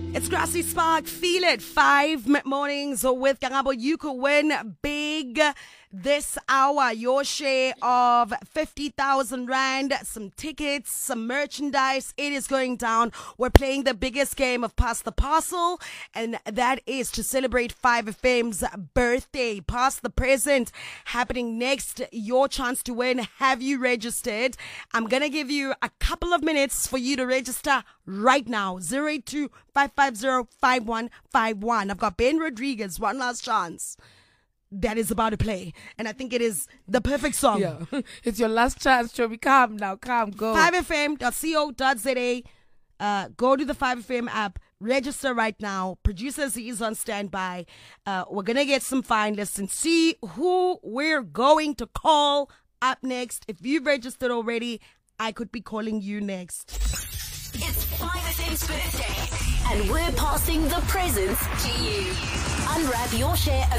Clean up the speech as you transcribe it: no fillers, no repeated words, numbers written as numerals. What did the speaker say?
It's Grassy Spark. Feel it. 5 mornings with Kangabo. You could win big this hour. Your share of 50,000 Rand, some tickets, some merchandise. It is going down. We're playing the biggest game of Pass the Parcel, and that is to celebrate 5FM's birthday. Pass the present happening next. Your chance to win. Have you registered? I'm going to give you a couple of minutes for you to register right now. 082-550-5151. I've got Ben Rodriguez, One Last Chance. That is about to play, and I think it is the perfect song. Yeah, it's your last chance, Chobi. Calm now, calm, go. 5fm.co.za. Go to the 5FM app, register right now. Producers is on standby. We're gonna get some finalists and see who we're going to call up next. If you've registered already, I could be calling you next. It's 5FM's birthday, and we're passing the presents to you. Unwrap your share of